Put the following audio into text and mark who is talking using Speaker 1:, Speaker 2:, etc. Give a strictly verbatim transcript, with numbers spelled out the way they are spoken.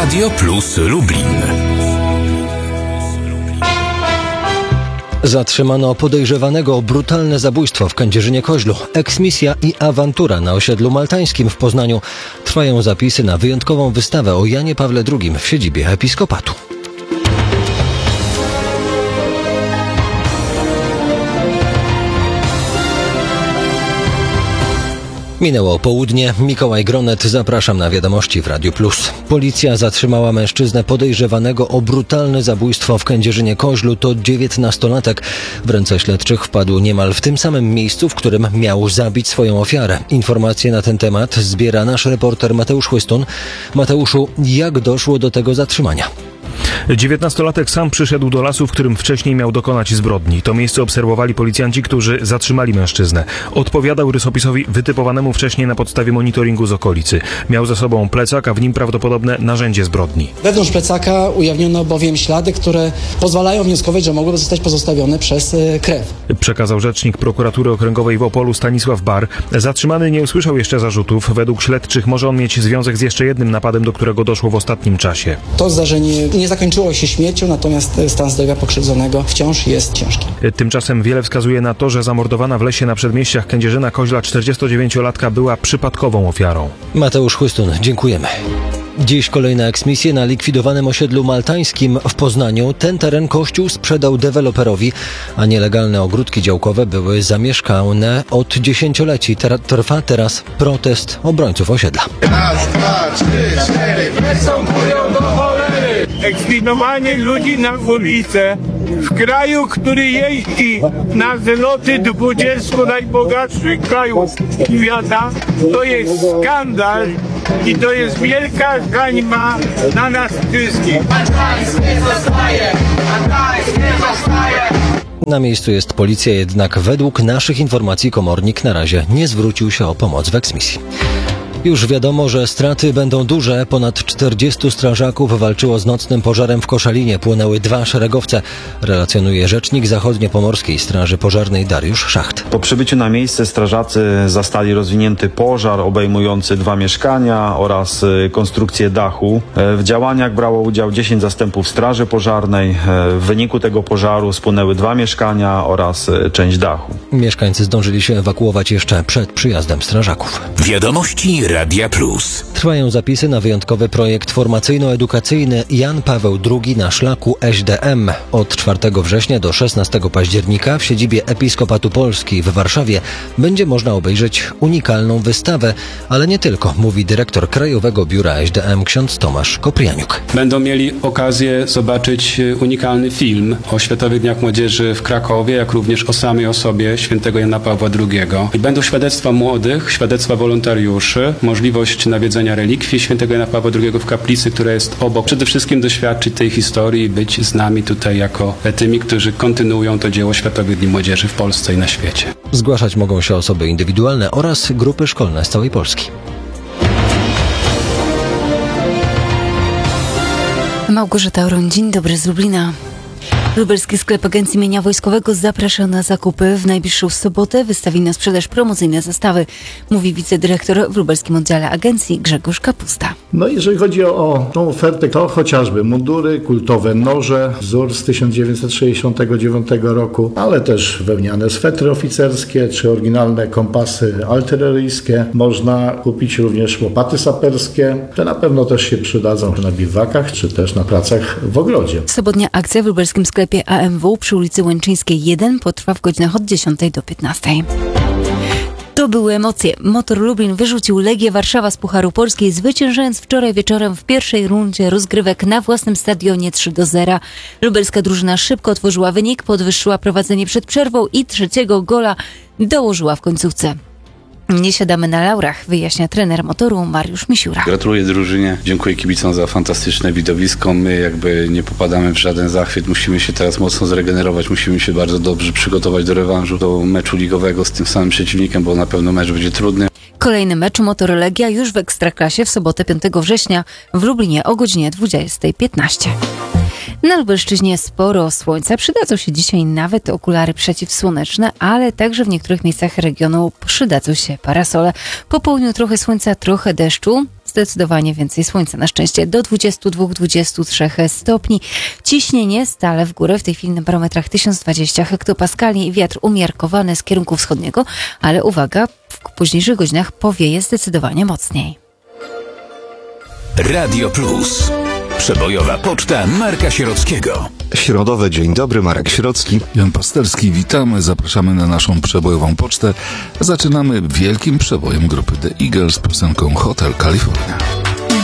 Speaker 1: Radio Plus Lublin.
Speaker 2: Zatrzymano podejrzewanego o brutalne zabójstwo w Kędzierzynie-Koźlu. Eksmisja i awantura na osiedlu maltańskim w Poznaniu. Trwają zapisy na wyjątkową wystawę o Janie Pawle drugim w siedzibie episkopatu. Minęło południe. Mikołaj Gronet, zapraszam na wiadomości w Radiu Plus. Policja zatrzymała mężczyznę podejrzewanego o brutalne zabójstwo w Kędzierzynie-Koźlu. To dziewiętnastolatek. W ręce śledczych wpadł niemal w tym samym miejscu, w którym miał zabić swoją ofiarę. Informacje na ten temat zbiera nasz reporter Mateusz Chłystun. Mateuszu, jak doszło do tego zatrzymania?
Speaker 3: dziewiętnastolatek sam przyszedł do lasu, w którym wcześniej miał dokonać zbrodni. To miejsce obserwowali policjanci, którzy zatrzymali mężczyznę. Odpowiadał rysopisowi wytypowanemu wcześniej na podstawie monitoringu z okolicy. Miał ze sobą plecak, a w nim prawdopodobne narzędzie zbrodni.
Speaker 4: Wewnątrz plecaka ujawniono bowiem ślady, które pozwalają wnioskować, że mogłyby zostać pozostawione przez krew.
Speaker 3: Przekazał rzecznik prokuratury okręgowej w Opolu Stanisław Bar. Zatrzymany nie usłyszał jeszcze zarzutów. Według śledczych może on mieć związek z jeszcze jednym napadem, do którego doszło w ostatnim czasie.
Speaker 4: To zdarzenie nie zakończyło się śmiercią, natomiast stan zdrowia pokrzywdzonego wciąż jest ciężki.
Speaker 3: Tymczasem wiele wskazuje na to, że zamordowana w lesie na przedmieściach Kędzierzyna-Koźla czterdziestodziewięciolatka była przypadkową ofiarą.
Speaker 2: Mateusz Chłystun, dziękujemy. Dziś kolejne eksmisje na likwidowanym osiedlu maltańskim w Poznaniu. Ten teren Kościół sprzedał deweloperowi, a nielegalne ogródki działkowe były zamieszkane od dziesięcioleci. Ter- trwa teraz protest obrońców osiedla.
Speaker 5: Raz, dwa, trzy, cztery, występują do cholery! Eksploatowanie ludzi na ulicę w kraju, który jeździ na zloty dwudziestu najbogatszych krajów świata, to jest skandal i to jest wielka hańba na nas wszystkich.
Speaker 2: Na miejscu jest policja, jednak według naszych informacji komornik na razie nie zwrócił się o pomoc w eksmisji. Już wiadomo, że straty będą duże. Ponad czterdziestu strażaków walczyło z nocnym pożarem w Koszalinie. Płonęły dwa szeregowce, relacjonuje rzecznik Zachodniopomorskiej Straży Pożarnej Dariusz Szacht.
Speaker 6: Po przybyciu na miejsce strażacy zastali rozwinięty pożar obejmujący dwa mieszkania oraz konstrukcję dachu. W działaniach brało udział dziesięć zastępów Straży Pożarnej. W wyniku tego pożaru spłonęły dwa mieszkania oraz część dachu.
Speaker 2: Mieszkańcy zdążyli się ewakuować jeszcze przed przyjazdem strażaków.
Speaker 1: Wiadomości Radia Plus.
Speaker 2: Trwają zapisy na wyjątkowy projekt formacyjno-edukacyjny Jan Paweł drugi na szlaku S D M. Od czwartego września do szesnastego października w siedzibie Episkopatu Polski w Warszawie będzie można obejrzeć unikalną wystawę, ale nie tylko, mówi dyrektor Krajowego Biura S D M ksiądz Tomasz Koprianiuk.
Speaker 7: Będą mieli okazję zobaczyć unikalny film o Światowych Dniach Młodzieży w Krakowie, jak również o samej osobie świętego Jana Pawła drugiego. I będą świadectwa młodych, świadectwa wolontariuszy, możliwość nawiedzenia relikwii świętego Jana Pawła drugiego w kaplicy, która jest obok. Przede wszystkim doświadczyć tej historii i być z nami tutaj jako tymi, którzy kontynuują to dzieło Światowych Dni Młodzieży w Polsce i na świecie.
Speaker 2: Zgłaszać mogą się osoby indywidualne oraz grupy szkolne z całej Polski.
Speaker 8: Małgorzata Oron, dzień dobry z Lublina. Lubelski sklep Agencji Mienia Wojskowego zaprasza na zakupy. W najbliższą sobotę wystawi na sprzedaż promocyjne zestawy, mówi wicedyrektor w lubelskim oddziale agencji Grzegorz Kapusta.
Speaker 9: No jeżeli chodzi o, o tą ofertę, to chociażby mundury, kultowe noże, wzór z tysiąc dziewięćset sześćdziesiątego dziewiątego roku, ale też wełniane swetry oficerskie, czy oryginalne kompasy artyleryjskie. Można kupić również łopaty saperskie, które na pewno też się przydadzą na biwakach, czy też na pracach w ogrodzie.
Speaker 8: Sobotnia akcja w lubelskim sklepie A M W przy ulicy Łęczyńskiej jeden potrwa w godzinach od dziesiątej do piętnastej. To były emocje. Motor Lublin wyrzucił Legię Warszawa z Pucharu Polskiej, zwyciężając wczoraj wieczorem w pierwszej rundzie rozgrywek na własnym stadionie trzy do zera. Lubelska drużyna szybko otworzyła wynik, podwyższyła prowadzenie przed przerwą i trzeciego gola dołożyła w końcówce. Nie siadamy na laurach, wyjaśnia trener Motoru Mariusz Misiura.
Speaker 10: Gratuluję drużynie, dziękuję kibicom za fantastyczne widowisko. My jakby nie popadamy w żaden zachwyt, musimy się teraz mocno zregenerować, musimy się bardzo dobrze przygotować do rewanżu, do meczu ligowego z tym samym przeciwnikiem, bo na pewno mecz będzie trudny.
Speaker 8: Kolejny mecz Motor Legia już w Ekstraklasie w sobotę piątego września w Lublinie o godzinie dwudziestej piętnaście. Na Lubelszczyźnie sporo słońca. Przydadzą się dzisiaj nawet okulary przeciwsłoneczne, ale także w niektórych miejscach regionu przydadzą się parasole. Po południu trochę słońca, trochę deszczu. zdecydowanie więcej słońca. Na szczęście do dwudziestu dwóch do dwudziestu trzech stopni. Ciśnienie stale w górę. W tej chwili na barometrach tysiąc dwadzieścia hektopaskali. Wiatr umiarkowany z kierunku wschodniego, ale uwaga, w późniejszych godzinach powieje zdecydowanie mocniej.
Speaker 1: Radio Plus. Przebojowa poczta Marka Sierockiego.
Speaker 11: Środowe, dzień dobry, Marek Sierocki.
Speaker 12: Jan Pasterski, witamy, zapraszamy na naszą przebojową pocztę. Zaczynamy wielkim przebojem grupy The Eagles z piosenką Hotel California.